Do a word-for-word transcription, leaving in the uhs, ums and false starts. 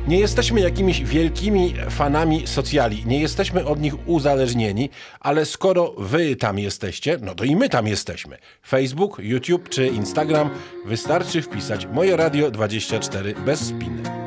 Nie jesteśmy jakimiś wielkimi fanami socjali, nie jesteśmy od nich uzależnieni, ale skoro wy tam jesteście, no to i my tam jesteśmy. Facebook, YouTube czy Instagram, wystarczy wpisać Moje Radio dwadzieścia cztery bez spiny.